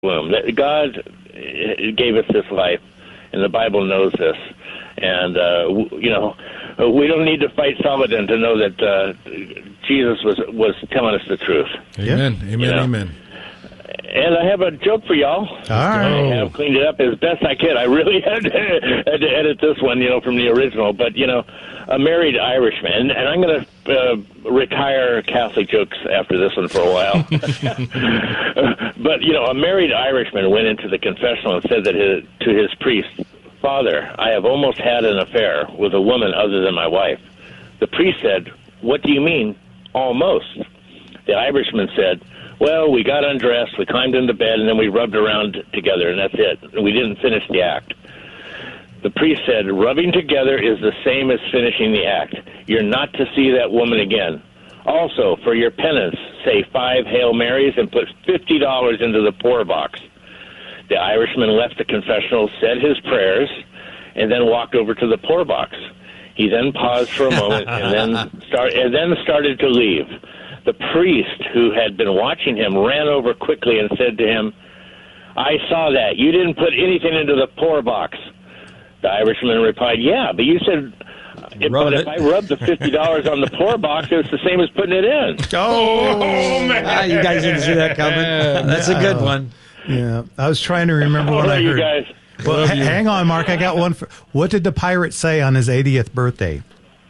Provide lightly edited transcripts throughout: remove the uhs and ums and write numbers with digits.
womb. That God gave us this life, and the Bible knows this. And, we don't need to fight Saladin to know that Jesus was telling us the truth. Amen. Amen. Amen. And I have a joke for y'all. All right. I have cleaned it up as best I could. I really had to edit this one, from the original. But, a married Irishman, and I'm going to retire Catholic jokes after this one for a while. But, a married Irishman went into the confessional and said that to his priest, "Father, I have almost had an affair with a woman other than my wife." The priest said, "What do you mean, almost?" The Irishman said, "Well, we got undressed, we climbed into bed, and then we rubbed around together, and that's it. We didn't finish the act." The priest said, "Rubbing together is the same as finishing the act. You're not to see that woman again. Also, for your penance, say 5 Hail Marys and put $50 into the poor box." The Irishman left the confessional, said his prayers, and then walked over to the poor box. He then paused for a moment and then started to leave. The priest, who had been watching him, ran over quickly and said to him, "I saw that. You didn't put anything into the poor box." The Irishman replied, "Yeah, but you said, if I rub the $50 on the poor box, it's the same as putting it in." Oh, man. You guys didn't see that coming. That's a good one. Yeah, I was trying to remember what I heard. You guys. Well, hang on, Mark. I got one. What did the pirate say on his 80th birthday?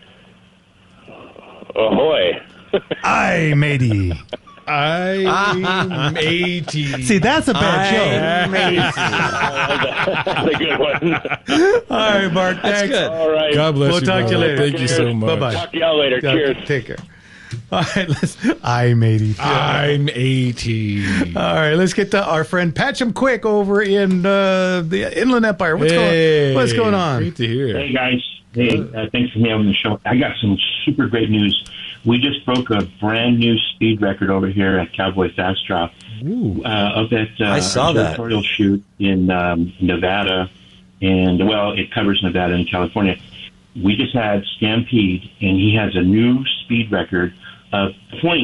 Ahoy. Aye, matey. I'm 80. See, that's a bad joke. That's a good one. All right, Mark. Thanks. Good. All right. God bless you. We'll talk to you brother. later. Thank you so much. Bye-bye. Talk to y'all later. Cheers. Take care. All right, I'm 80. I'm 80. All right, let's get to our friend Patcham Quick over in the Inland Empire. What's going on? Great to hear. Hey, guys. Hey, thanks for me on the show. I got some super great news. We just broke a brand new speed record over here at Cowboy Fast Drop. Up at I saw that territorial shoot in Nevada, and it covers Nevada and California. We just had Stampede, and he has a new speed record of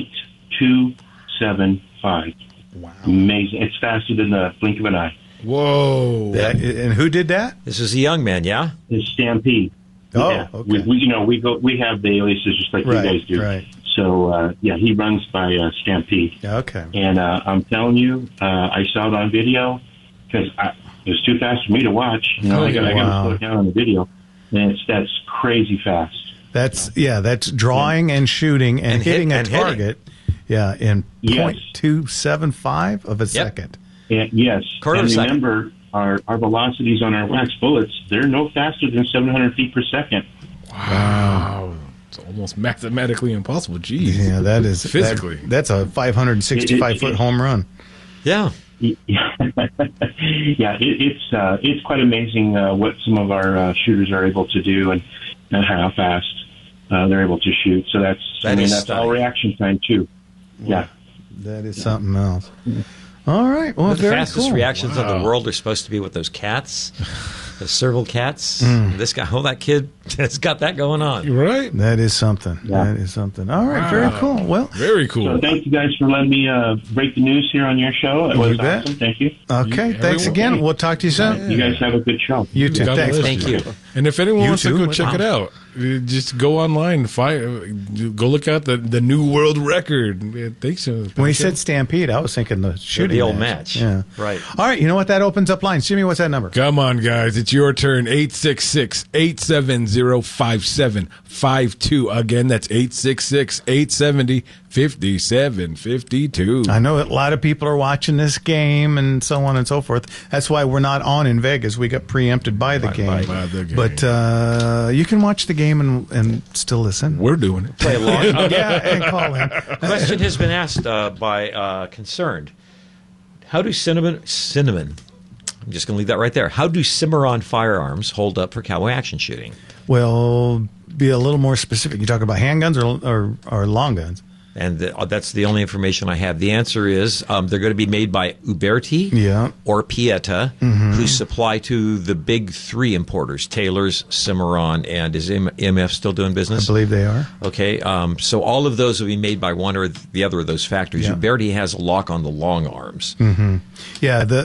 .275. Wow. Amazing. It's faster than the blink of an eye. Whoa. And who did that? This is a young man, yeah? It's Stampede. Oh, yeah. okay. We have the aliases just like you guys do. Right. So, he runs by Stampede. Okay. And I'm telling you, I saw it on video because it was too fast for me to watch. I got to slow it down on the video. And that's crazy fast. That's drawing and shooting and hitting a target. Yeah, in .275 of a second. Yes. Quarter and of a second. Remember, our velocities on our wax bullets, they're no faster than 700 feet per second. Wow. It's almost mathematically impossible. Jeez. Yeah, that is physically. That's a 565-foot home run. Yeah. Yeah, it's quite amazing what some of our shooters are able to do and how fast they're able to shoot. So that's all reaction time too. Yeah, that is something else. All right, well, the fastest reactions in the world are supposed to be with those cats, the serval cats. This guy, that kid has got that going on. Right? That is something. Yeah. That is something. All right, very cool. Well, very cool. So thank you guys for letting me break the news here on your show. It was awesome. Thank you. Okay, thanks again. We'll talk to you soon. You guys have a good show. You too. God Thanks. bless Thank you. And if anyone wants to too? go check it out, just go online, go look out the new world record. Thanks. When he said Stampede, I was thinking the shooting The old match. Yeah. Right. All right, you know what? That opens up lines. Jimmy, what's that number? Come on, guys. It's your turn. 866-870-5752. Again, that's 866-870-5752. I know a lot of people are watching this game and so on and so forth. That's why we're not on in Vegas. We got preempted by the game. By the game. But you can watch the game and still listen. We're doing it. Play along. Yeah, and call in. Question has been asked by Concerned. How do cinnamon, I'm just going to leave that right there. How do Cimarron firearms hold up for cowboy action shooting? Well, be a little more specific. You talk about handguns or long guns? And that's the only information I have. The answer is they're going to be made by Uberti or Pieta, who supply to the big three importers, Taylor's, Cimarron, and is MF still doing business? I believe they are. Okay, so all of those will be made by one or the other of those factories. Yeah. Uberti has a lock on the long arms. Yeah,